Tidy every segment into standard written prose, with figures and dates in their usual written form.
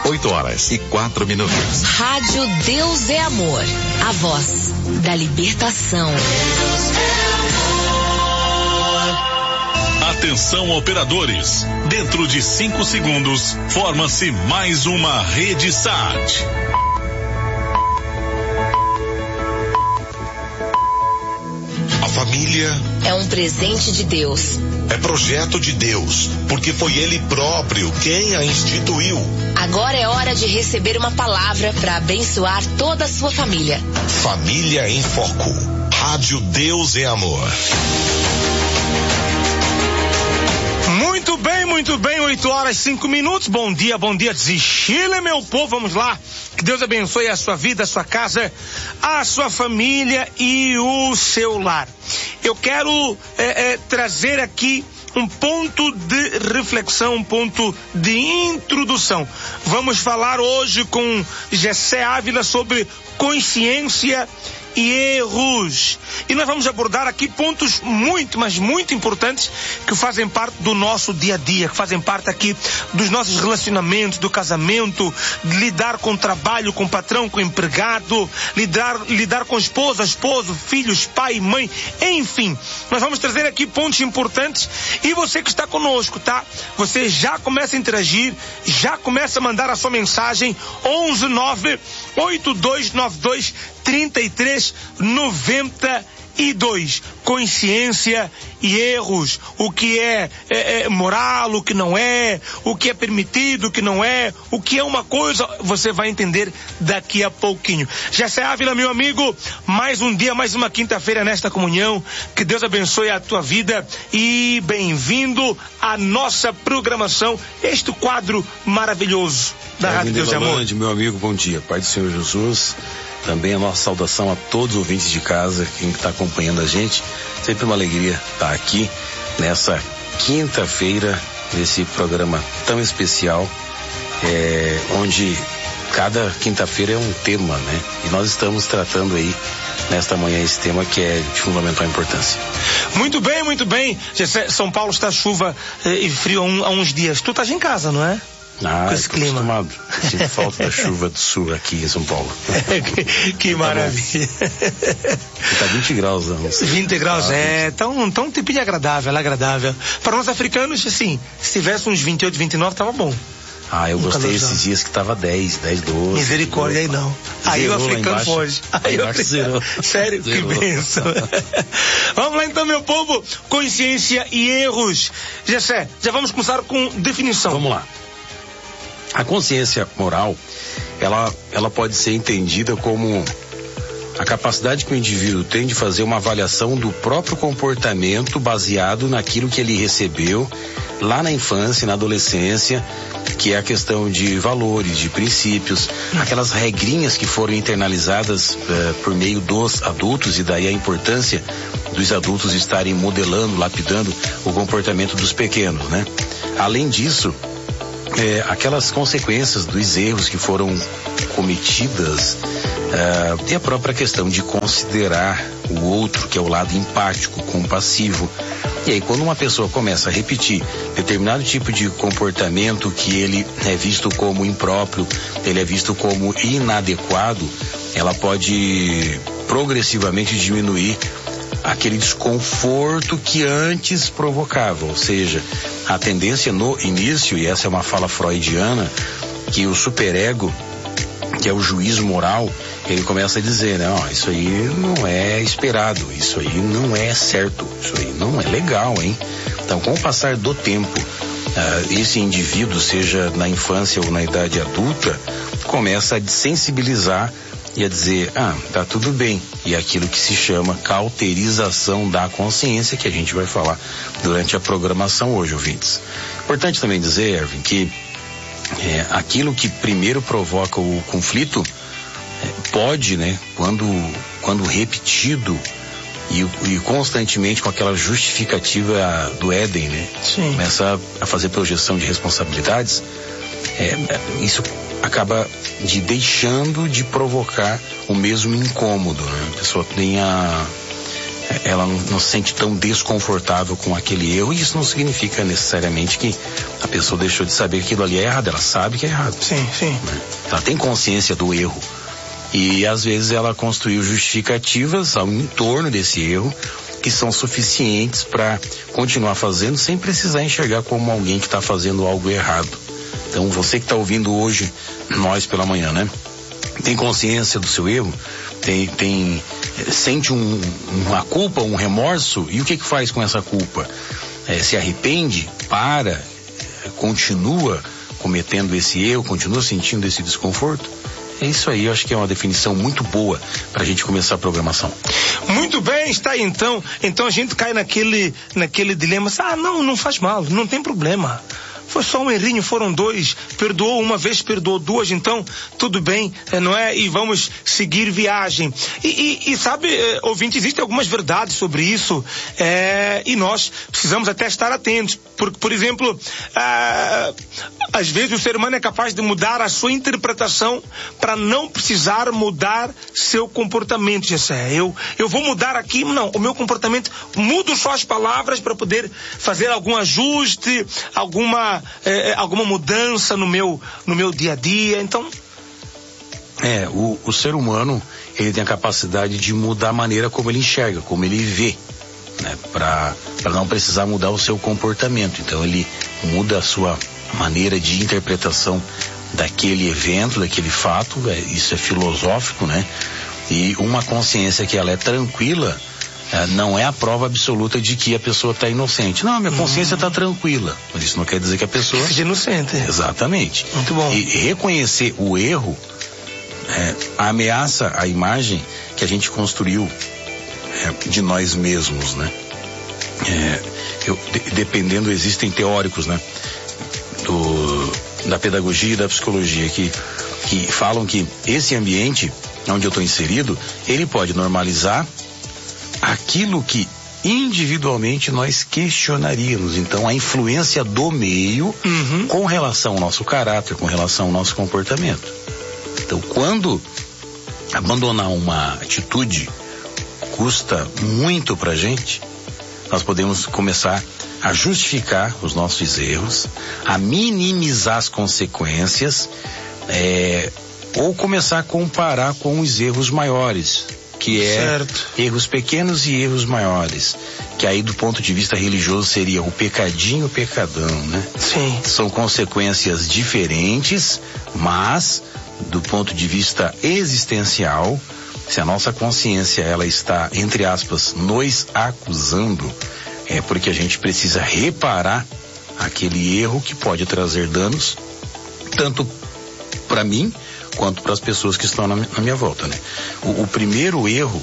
8h04. Rádio Deus é Amor, a voz da libertação. Atenção, operadores. Dentro de 5 segundos, forma-se mais uma rede SAT. A família é um presente de Deus. É projeto de Deus, porque foi Ele próprio quem a instituiu. Agora é hora de receber uma palavra para abençoar toda a sua família. Família em Foco. Rádio Deus é Amor. Muito bem, 8h05. Bom dia de Chile, meu povo, vamos lá. Que Deus abençoe a sua vida, a sua casa, a sua família e o seu lar. Eu quero trazer aqui um ponto de reflexão, um ponto de introdução. Vamos falar hoje com Gessé Ávila sobre consciência e erros. E nós vamos abordar aqui pontos muito, mas muito importantes que fazem parte do nosso dia a dia, que fazem parte aqui dos nossos relacionamentos, do casamento, de lidar com o trabalho, com o patrão, com o empregado, lidar com esposo, filhos, pai, mãe, enfim. Nós vamos trazer aqui pontos importantes e você que está conosco, tá? Você já começa a interagir, já começa a mandar a sua mensagem 11982923392. Consciência e erros. O que é moral, o que não é, o que é permitido, o que não é, o que é uma coisa, você vai entender daqui a pouquinho. Gessé Ávila, meu amigo, mais um dia, mais uma quinta-feira nesta comunhão. Que Deus abençoe a tua vida e bem-vindo à nossa programação, este quadro maravilhoso da Rádio Deus é Amor. Meu amigo, bom dia. Pai do Senhor Jesus. Também a nossa saudação a todos os ouvintes de casa, quem está acompanhando a gente. Sempre uma alegria estar aqui nessa quinta-feira, nesse programa tão especial, onde cada quinta-feira é um tema, né? E nós estamos tratando aí, nesta manhã, esse tema que é de fundamental importância. Muito bem. São Paulo está chuva e frio há uns dias. Tu estás em casa, não é? Com esse clima. Sinto falta da chuva do sul aqui em São Paulo. que maravilha. Está 20 graus. Não? 20 graus, tão um tempinho agradável. Para nós africanos, assim, se tivesse uns 28, 29, tava bom. Eu gostei esses dias que tava 10, 12. Misericórdia, aí não. Aí o africano foge. Zerou. Sério, zerou. Que bênção. Vamos lá então, meu povo. Consciência e erros. Gessé, já vamos começar com definição. Vamos lá. A consciência moral, ela pode ser entendida como a capacidade que o indivíduo tem de fazer uma avaliação do próprio comportamento baseado naquilo que ele recebeu lá na infância e na adolescência, que é a questão de valores, de princípios, aquelas regrinhas que foram internalizadas por meio dos adultos, e daí a importância dos adultos estarem modelando, lapidando o comportamento dos pequenos, né? Além disso, aquelas consequências dos erros que foram cometidas, e a própria questão de considerar o outro, que é o lado empático, compassivo. E aí, quando uma pessoa começa a repetir determinado tipo de comportamento que ele é visto como impróprio, ele é visto como inadequado, ela pode progressivamente diminuir aquele desconforto que antes provocava, ou seja, a tendência no início, e essa é uma fala freudiana, que o superego, que é o juízo moral, ele começa a dizer, né, isso aí não é esperado, isso aí não é certo, isso aí não é legal, hein? Então, com o passar do tempo, esse indivíduo, seja na infância ou na idade adulta, começa a desensibilizar e a dizer, tá tudo bem. E aquilo que se chama cauterização da consciência, que a gente vai falar durante a programação hoje, ouvintes. Importante também dizer, Erwin, que aquilo que primeiro provoca o conflito pode, né, quando repetido e constantemente com aquela justificativa do Éden, né? Sim. Começa a fazer projeção de responsabilidades, isso acaba deixando de provocar o mesmo incômodo, né? A pessoa tem ela não se sente tão desconfortável com aquele erro, e isso não significa necessariamente que a pessoa deixou de saber que aquilo ali é errado. Ela sabe que é errado. Sim. Né? Ela tem consciência do erro. E às vezes ela construiu justificativas ao entorno desse erro que são suficientes para continuar fazendo sem precisar enxergar como alguém que está fazendo algo errado. Então você que está ouvindo hoje nós pela manhã, né? Tem consciência do seu erro? Sente uma culpa, um remorso? E o que faz com essa culpa? Se arrepende? Continua cometendo esse erro? Continua sentindo esse desconforto? É isso aí, eu acho que é uma definição muito boa para a gente começar a programação. Muito bem, está aí então. Então a gente cai naquele dilema. Não faz mal, não tem problema. Foi só um errinho, foram 2, perdoou uma vez, perdoou 2, então tudo bem, não é? E vamos seguir viagem. E sabe, ouvinte, existem algumas verdades sobre isso, e nós precisamos até estar atentos. Por exemplo, às vezes o ser humano é capaz de mudar a sua interpretação para não precisar mudar seu comportamento. Jessé, eu vou mudar aqui, não, o meu comportamento, mudo só as palavras para poder fazer algum ajuste, alguma mudança no meu dia a dia. Então o ser humano, ele tem a capacidade de mudar a maneira como ele enxerga, como ele vê, né, para não precisar mudar o seu comportamento. Então ele muda a sua maneira de interpretação daquele evento, daquele fato. Isso é filosófico, né? E uma consciência que ela é tranquila não é a prova absoluta de que a pessoa está inocente. Não, minha consciência está tranquila. Mas isso não quer dizer que a pessoa seja inocente. Exatamente. Muito bom. E reconhecer o erro ameaça a imagem que a gente construiu de nós mesmos, né? Dependendo, existem teóricos, né, da pedagogia e da psicologia que falam que esse ambiente onde eu estou inserido, ele pode normalizar aquilo que individualmente nós questionaríamos. Então a influência do meio com relação ao nosso caráter, com relação ao nosso comportamento. Então quando abandonar uma atitude custa muito pra gente, nós podemos começar a justificar os nossos erros, a minimizar as consequências, ou começar a comparar com os erros maiores, que erros pequenos e erros maiores, que aí do ponto de vista religioso seria o pecadinho, o pecadão, né? Sim. São consequências diferentes, mas do ponto de vista existencial, se a nossa consciência ela está, entre aspas, nos acusando, é porque a gente precisa reparar aquele erro que pode trazer danos, tanto para mim quanto para as pessoas que estão na minha volta, né? O primeiro erro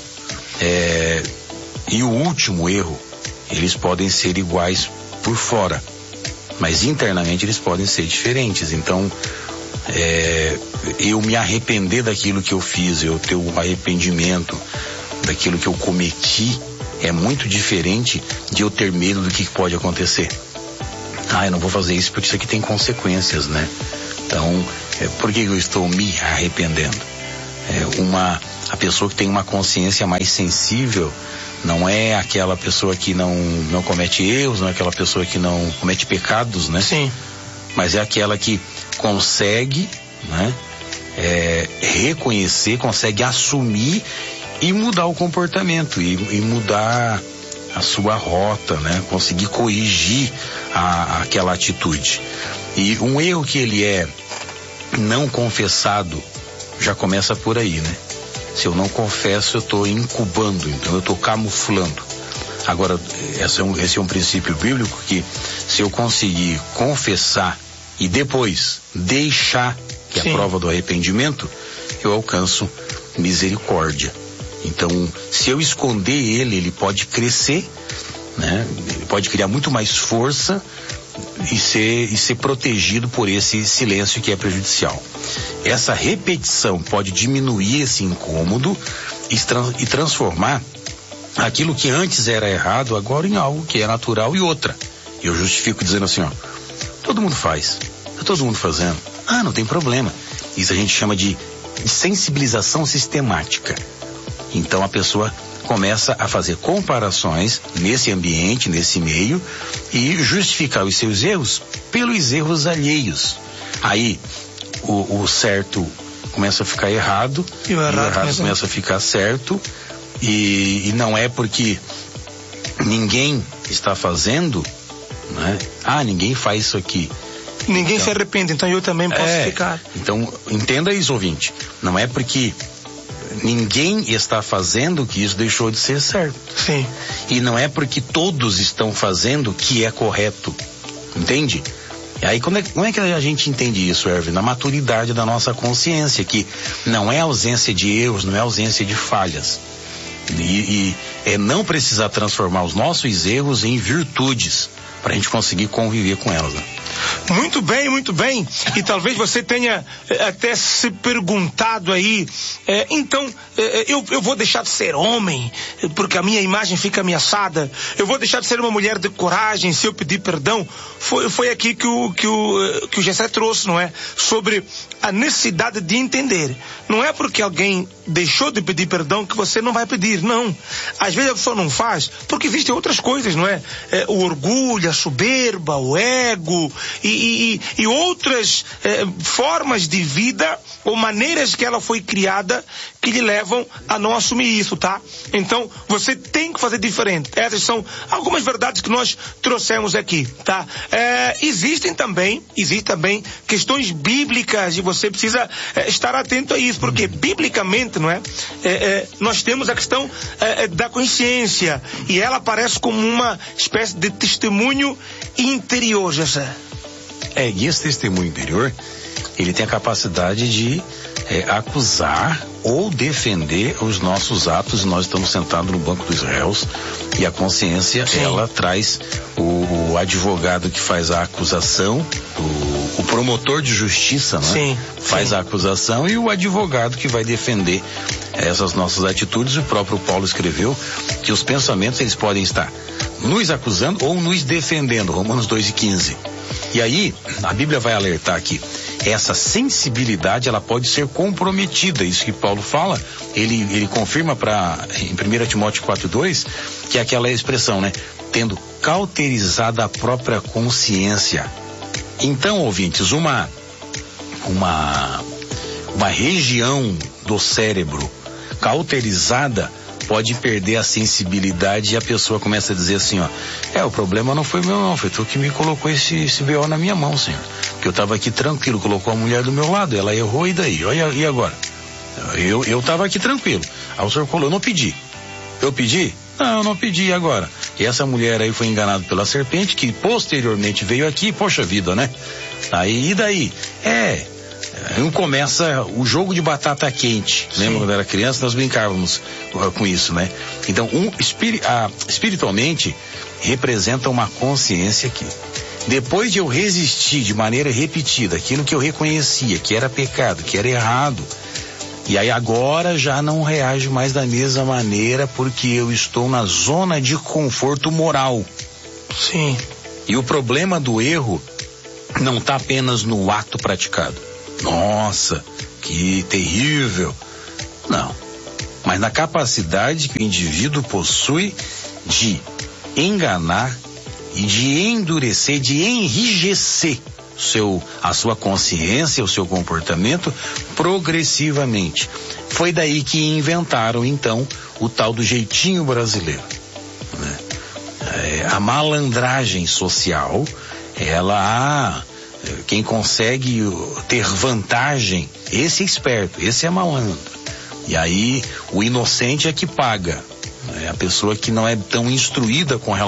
e o último erro, eles podem ser iguais por fora, mas internamente eles podem ser diferentes. Então, eu me arrepender daquilo que eu fiz, eu ter um arrependimento daquilo que eu cometi, é muito diferente de eu ter medo do que pode acontecer. Eu não vou fazer isso porque isso aqui tem consequências, né? Então, por que eu estou me arrependendo? A pessoa que tem uma consciência mais sensível não é aquela pessoa que não comete erros, não é aquela pessoa que não comete pecados, né? Sim. Mas é aquela que consegue, né, reconhecer, consegue assumir e mudar o comportamento e mudar a sua rota, né? Conseguir corrigir aquela atitude. E um erro que ele é não confessado já começa por aí, né? Se eu não confesso, eu estou incubando, então eu estou camuflando. Agora, esse é um princípio bíblico que se eu conseguir confessar e depois deixar, que é a prova do arrependimento, eu alcanço misericórdia. Então, se eu esconder ele pode crescer, né? Ele pode criar muito mais força e ser protegido por esse silêncio que é prejudicial. Essa repetição pode diminuir esse incômodo e transformar aquilo que antes era errado agora em algo que é natural. E outra, eu justifico dizendo assim, todo mundo faz, tá todo mundo fazendo, não tem problema. Isso a gente chama de sensibilização sistemática. Então a pessoa começa a fazer comparações nesse ambiente, nesse meio, e justificar os seus erros pelos erros alheios. Aí o certo começa a ficar errado e o errado começa a ficar certo, e não é porque ninguém está fazendo, né? Ninguém faz isso aqui. Ninguém se arrepende, então eu também posso ficar. Então, entenda isso, ouvinte. Não é porque ninguém está fazendo que isso deixou de ser certo. Sim. E não é porque todos estão fazendo que é correto. Entende? E aí, como é que a gente entende isso, Erwin? Na maturidade da nossa consciência, que não é ausência de erros, não é ausência de falhas. E é não precisar transformar os nossos erros em virtudes, para a gente conseguir conviver com elas, né? Muito bem, muito bem. E talvez você tenha até se perguntado aí, então, eu vou deixar de ser homem, porque a minha imagem fica ameaçada? Eu vou deixar de ser uma mulher de coragem se eu pedir perdão? Foi aqui que o Gessé trouxe, não é? Sobre a necessidade de entender. Não é porque alguém deixou de pedir perdão que você não vai pedir, não. Às vezes a pessoa não faz porque existem outras coisas, não é? O orgulho, a soberba, o ego e outras formas de vida ou maneiras que ela foi criada que lhe levam a não assumir isso, tá? Então, você tem que fazer diferente. Essas são algumas verdades que nós trouxemos aqui, tá? Existem também questões bíblicas e você precisa estar atento a isso, porque biblicamente, não é? Nós temos a questão da consciência e ela aparece como uma espécie de testemunho interior, Gessé. E esse testemunho interior, ele tem a capacidade de acusar ou defender os nossos atos, e nós estamos sentados no banco dos réus, e a consciência, sim, ela traz o advogado que faz a acusação, o promotor de justiça, né? Sim, faz a acusação, e o advogado que vai defender essas nossas atitudes. O próprio Paulo escreveu que os pensamentos, eles podem estar nos acusando ou nos defendendo, Romanos 2:15. E aí, a Bíblia vai alertar aqui, essa sensibilidade, ela pode ser comprometida. Isso que Paulo fala, ele confirma em 1 Timóteo 4:2, que é aquela expressão, né? Tendo cauterizado a própria consciência. Então, ouvintes, uma região do cérebro cauterizada pode perder a sensibilidade e a pessoa começa a dizer assim, o problema não foi meu não, foi tu que me colocou esse BO na minha mão, Senhor. Porque eu estava aqui tranquilo, colocou a mulher do meu lado, ela errou, e daí? E agora? Eu estava aqui tranquilo. Aí o Senhor falou, eu não pedi. Eu pedi? Não, eu não pedi, e agora? E essa mulher aí foi enganada pela serpente, que posteriormente veio aqui, poxa vida, né? Aí, e daí? Aí começa o jogo de batata quente. Sim. Lembra quando era criança, nós brincávamos com isso, né? Então, espiritualmente, representa uma consciência que, depois de eu resistir de maneira repetida aquilo que eu reconhecia, que era pecado, que era errado, e aí agora já não reage mais da mesma maneira, porque eu estou na zona de conforto moral. Sim. E o problema do erro não está apenas no ato praticado. Nossa, que terrível. Não. Mas na capacidade que o indivíduo possui de enganar e de endurecer, de enrijecer a sua consciência, o seu comportamento progressivamente. Foi daí que inventaram, então, o tal do jeitinho brasileiro, né? A malandragem social, quem consegue ter vantagem, esse é esperto, esse é malandro. E aí o inocente é que paga, né? A pessoa que não é tão instruída com relação